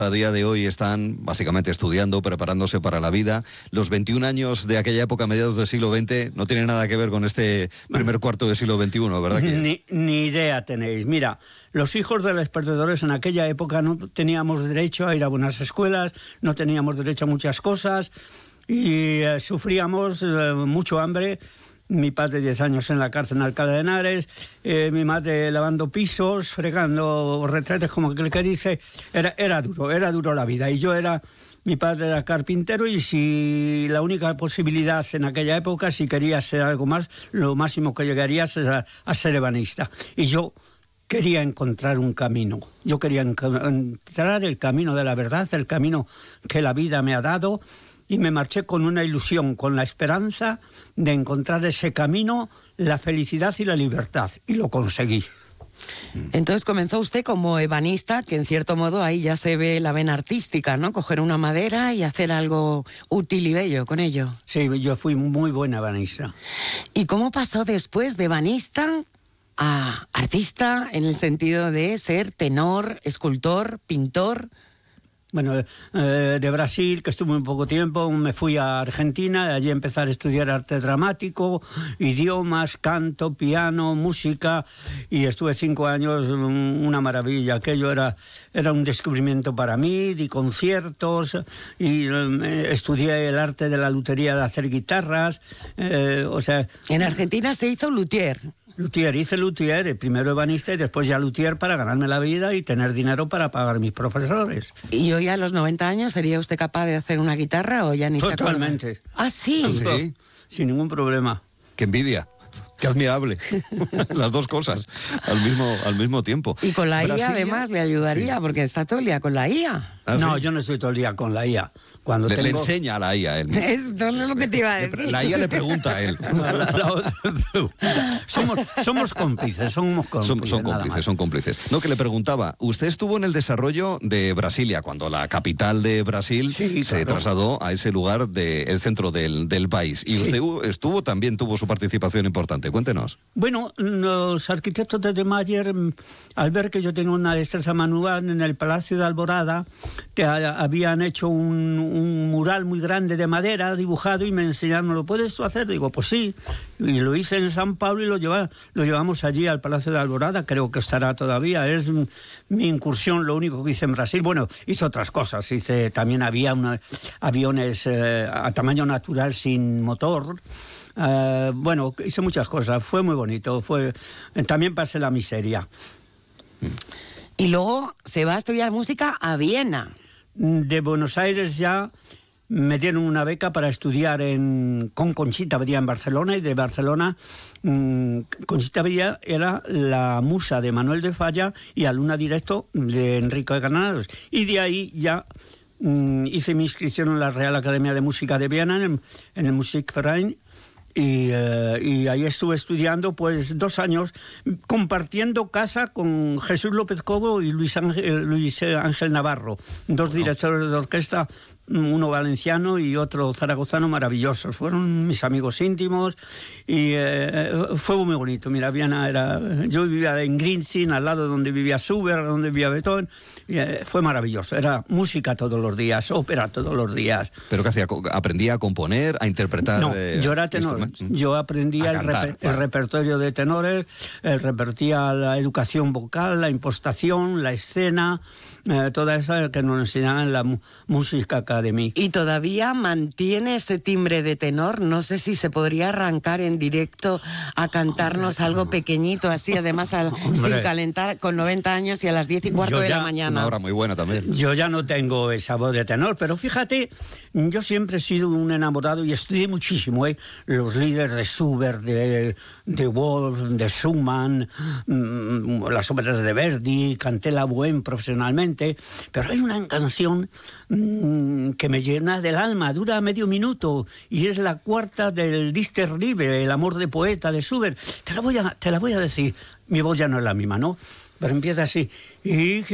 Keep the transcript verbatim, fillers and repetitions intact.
a día de hoy están básicamente estudiando, preparándose para la vida. Los veintiún años de aquella época, mediados del siglo veinte, no tienen nada que ver con este primer cuarto del siglo veintiuno, ¿verdad? Que ni, ni idea tenéis. Mira, los hijos de los perdedores en aquella época no teníamos derecho a ir a buenas escuelas, no teníamos derecho a muchas cosas y eh, sufríamos eh, mucho hambre. Mi padre diez años en la cárcel en Alcalá de Henares, eh, mi madre lavando pisos, fregando retretes, como el que dice, era, era duro, era duro la vida. Y yo era, mi padre era carpintero y si la única posibilidad en aquella época, si quería ser algo más, lo máximo que llegaría era a ser ebanista. Y yo quería encontrar un camino, yo quería encontrar el camino de la verdad, el camino que la vida me ha dado. Y me marché con una ilusión, con la esperanza de encontrar ese camino, la felicidad y la libertad. Y lo conseguí. Entonces comenzó usted como ebanista, que en cierto modo ahí ya se ve la vena artística, ¿no? Coger una madera y hacer algo útil y bello con ello. Sí, yo fui muy buena ebanista. ¿Y cómo pasó después de ebanista a artista en el sentido de ser tenor, escultor, pintor? Bueno, eh, de Brasil, que estuve un poco tiempo, me fui a Argentina, allí empecé a estudiar arte dramático, idiomas, canto, piano, música, y estuve cinco años, una maravilla. Aquello era, era un descubrimiento para mí, di conciertos, y eh, estudié el arte de la lutería de hacer guitarras, eh, o sea... En Argentina se hizo luthier. Luthier, hice luthier, primero ebanista y después ya luthier para ganarme la vida y tener dinero para pagar mis profesores. ¿Y hoy a los noventa años sería usted capaz de hacer una guitarra o ya ni se acuerda? Totalmente. ¿Ah, sí? Sí. Sin ningún problema. ¡Qué envidia! ¡Qué admirable! Las dos cosas al mismo, al mismo tiempo. Y con la I A Brasilia, además le ayudaría, sí, porque está todo el día con la I A. ¿Ah, no, sí? yo no estoy todo el día con la I A. Cuando le, tengo... le enseña a la I A él. Esto es lo que te iba a decir. La I A le pregunta a él. La, la, la otra pregunta. Somos, somos cómplices, somos cómplices. Son, son cómplices, son cómplices. No, que le preguntaba, usted estuvo en el desarrollo de Brasilia, cuando la capital de Brasil sí, se claro. trasladó a ese lugar del centro del, del país. Y sí, usted estuvo, también tuvo su participación importante. Cuéntenos. Bueno, los arquitectos de De Mayer, al ver que yo tenía una destreza manual en el Palacio de Alborada, que habían hecho un, un mural muy grande de madera dibujado y me enseñaron, ¿lo puedes tú hacer? Digo, pues sí. Y lo hice en San Pablo y lo, lleva, lo llevamos allí al Palacio de Alborada, creo que estará todavía. Es mi incursión, lo único que hice en Brasil. Bueno, hice otras cosas. Hice, también había una, aviones eh, a tamaño natural sin motor. Uh, bueno, hice muchas cosas, fue muy bonito, fue también pasé la miseria. Y luego se va a estudiar música a Viena. De Buenos Aires ya me dieron una beca para estudiar en, con Conchita Villa en Barcelona, y de Barcelona mmm, Conchita Villa era la musa de Manuel de Falla y alumna directo de Enrico de Granados, y de ahí ya mmm, hice mi inscripción en la Real Academia de Música de Viena, en el, en el Musikverein. Y, eh, y ahí estuve estudiando pues dos años, compartiendo casa con Jesús López Cobo y Luis Ángel, Luis Ángel Navarro, dos directores de orquesta, uno valenciano y otro zaragozano, maravillosos. Fueron mis amigos íntimos y eh, fue muy bonito. Mira, Viena era... Yo vivía en Grinzing, al lado donde vivía Schubert, donde vivía Beethoven, y eh, fue maravilloso. Era música todos los días, ópera todos los días. ¿Pero qué hacía? ¿Aprendía a componer, a interpretar? No, eh, yo era tenor. Yo aprendía el, reper el repertorio de tenores, el repertía la educación vocal, la impostación, la escena, eh, toda esa que nos enseñaban en la música academy. Y todavía mantiene ese timbre de tenor. No sé si se podría arrancar en directo a cantarnos Hombre, algo pequeñito así, además al, sin calentar, con noventa años y a las diez y cuarto yo de ya, la mañana. Una hora muy buena también. Yo ya no tengo esa voz de tenor, pero fíjate, yo siempre he sido un enamorado y estudié muchísimo, ¿eh? Los líderes de Schubert, de, de Wolf, de Schumann, mmm, las óperas de Verdi, canté la Bohème profesionalmente, pero hay una canción mmm, que me llena del alma, dura medio minuto y es la cuarta del Dichter Liebe, el amor de poeta de Schubert. Te la voy a, te la voy a decir, mi voz ya no es la misma, ¿no? Pero empieza así.